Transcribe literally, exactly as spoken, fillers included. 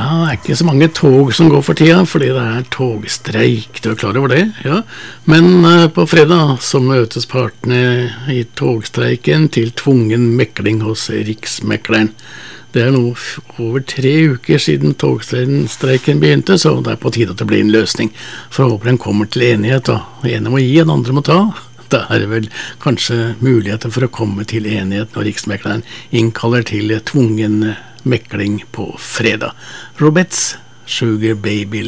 det er ikke så mange tog som går for tida, fordi det er togstreik, du er klar over det, ja. Men uh, på fredag så møtes partene i togstreiken til tvungen mekling hos Riksmekleren. Det er nå over tre uker siden togstreiken begynte, så det er på tide at det blir en løsning. For jeg håper den kommer til enighet, da. En må gi, en andre må ta. Det er vel kanskje muligheter for å komme til enighet når Riksmekleren innkaller til tvungen mekling på fredag. Robettes Sugar Baby